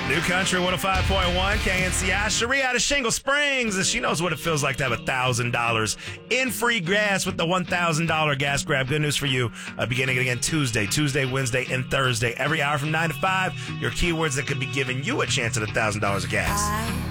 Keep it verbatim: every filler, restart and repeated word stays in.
New Country one oh five point one, K N C I. Cherie out of Shingle Springs, and she knows what it feels like to have one thousand dollars in free gas with the one thousand dollars gas grab. Good news for you. Uh, beginning again Tuesday, Tuesday, Wednesday, and Thursday. Every hour from nine to five, your keywords that could be giving you a chance at one thousand dollars of gas. I